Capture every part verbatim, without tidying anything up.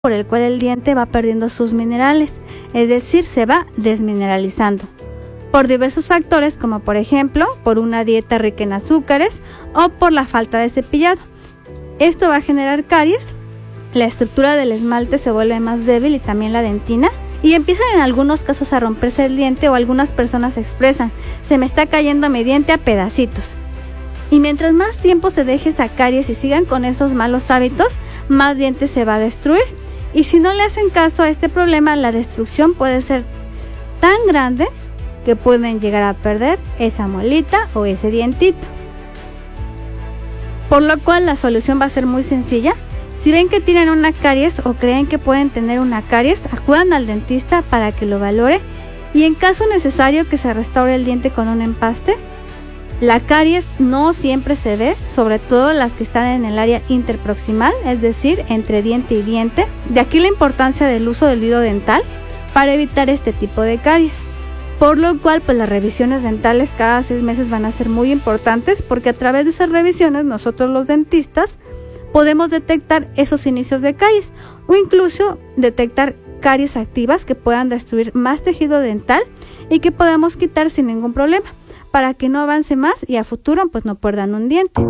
por el cual el diente va perdiendo sus minerales, es decir, se va desmineralizando, por diversos factores como por ejemplo por una dieta rica en azúcares o por la falta de cepillado. Esto va a generar caries, la estructura del esmalte se vuelve más débil y también la dentina, y empiezan en algunos casos a romperse el diente, o algunas personas expresan: se me está cayendo mi diente a pedacitos. Y mientras más tiempo se deje esa caries y sigan con esos malos hábitos, más dientes se va a destruir. Y si no le hacen caso a este problema, la destrucción puede ser tan grande que pueden llegar a perder esa muelita o ese dientito. Por lo cual la solución va a ser muy sencilla. Si ven que tienen una caries o creen que pueden tener una caries, acudan al dentista para que lo valore, y en caso necesario que se restaure el diente con un empaste. La caries no siempre se ve, sobre todo las que están en el área interproximal, es decir, entre diente y diente. De aquí la importancia del uso del hilo dental para evitar este tipo de caries. Por lo cual, pues las revisiones dentales cada seis meses van a ser muy importantes, porque a través de esas revisiones nosotros los dentistas podemos detectar esos inicios de caries, o incluso detectar caries activas que puedan destruir más tejido dental y que podamos quitar sin ningún problema, para que no avance más y a futuro pues no pierdan un diente.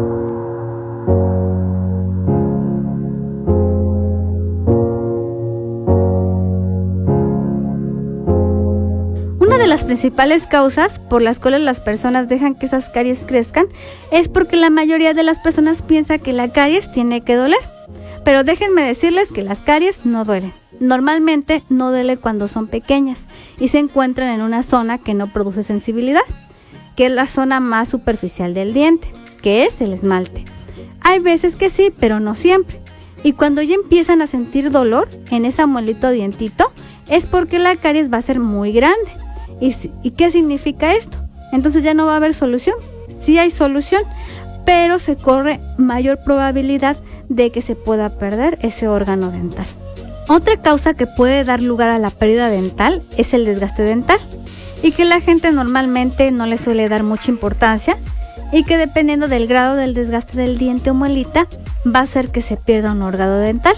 Una de las principales causas por las cuales las personas dejan que esas caries crezcan es porque la mayoría de las personas piensa que la caries tiene que doler. Pero déjenme decirles que las caries no duelen. Normalmente no duele cuando son pequeñas y se encuentran en una zona que no produce sensibilidad, que es la zona más superficial del diente, que es el esmalte. Hay veces que sí, pero no siempre. Y cuando ya empiezan a sentir dolor en esa muelita o dientito, es porque la caries va a ser muy grande. ¿Y, ¿Y qué significa esto? Entonces ya no va a haber solución. Sí hay solución, pero se corre mayor probabilidad de que se pueda perder ese órgano dental. Otra causa que puede dar lugar a la pérdida dental es el desgaste dental, y que la gente normalmente no le suele dar mucha importancia, y que dependiendo del grado del desgaste del diente o muelita va a hacer que se pierda un órgano dental.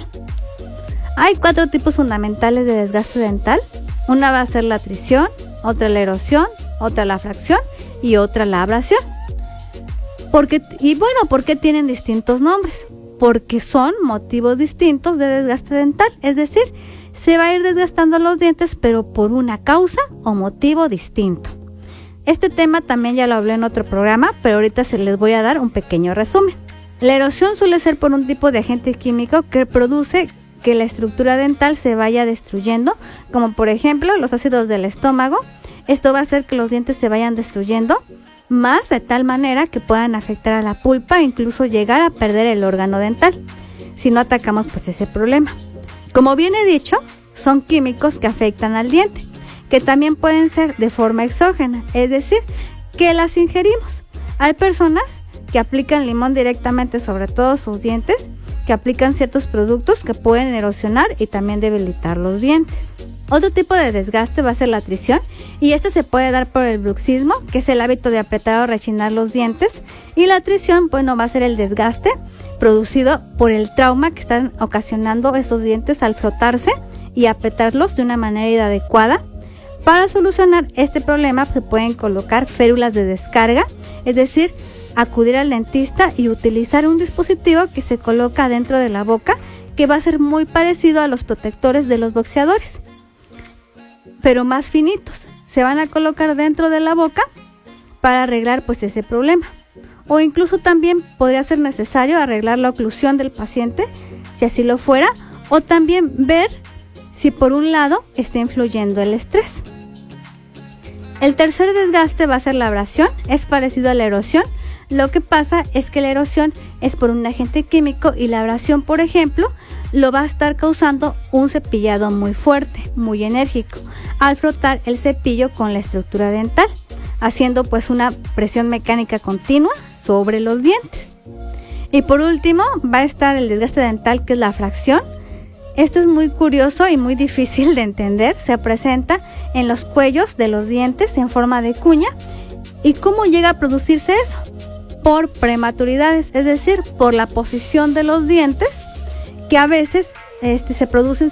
Hay cuatro tipos fundamentales de desgaste dental. Una va a ser la atrición, otra la erosión, otra la fracción y otra la abrasión. Porque, y bueno, ¿por qué tienen distintos nombres? Porque son motivos distintos de desgaste dental, es decir, se va a ir desgastando los dientes, pero por una causa o motivo distinto. Este tema también ya lo hablé en otro programa, pero ahorita se les voy a dar un pequeño resumen. La erosión suele ser por un tipo de agente químico que produce que la estructura dental se vaya destruyendo, como por ejemplo los ácidos del estómago. Esto va a hacer que los dientes se vayan destruyendo más, de tal manera que puedan afectar a la pulpa e incluso llegar a perder el órgano dental, si no atacamos pues ese problema. Como bien he dicho, son químicos que afectan al diente, que también pueden ser de forma exógena, es decir, que las ingerimos. Hay personas que aplican limón directamente sobre todos sus dientes, que aplican ciertos productos que pueden erosionar y también debilitar los dientes. Otro tipo de desgaste va a ser la atrición, y este se puede dar por el bruxismo, que es el hábito de apretar o rechinar los dientes, y la atrición, bueno, va a ser el desgaste producido por el trauma que están ocasionando esos dientes al frotarse y apretarlos de una manera inadecuada. Para solucionar este problema se pueden colocar férulas de descarga, es decir, acudir al dentista y utilizar un dispositivo que se coloca dentro de la boca, que va a ser muy parecido a los protectores de los boxeadores, pero más finitos. Se van a colocar dentro de la boca para arreglar pues ese problema. O incluso también podría ser necesario arreglar la oclusión del paciente, si así lo fuera, o también ver si por un lado está influyendo el estrés. El tercer desgaste va a ser la abrasión, es parecido a la erosión. Lo que pasa es que la erosión es por un agente químico y la abrasión, por ejemplo, lo va a estar causando un cepillado muy fuerte, muy enérgico, al frotar el cepillo con la estructura dental, haciendo pues una presión mecánica continua sobre los dientes. Y por último va a estar el desgaste dental, que es la fracción. Esto es muy curioso y muy difícil de entender. Se presenta en los cuellos de los dientes en forma de cuña. ¿Y cómo llega a producirse eso? Por prematuridades, es decir, por la posición de los dientes, que a veces este, se producen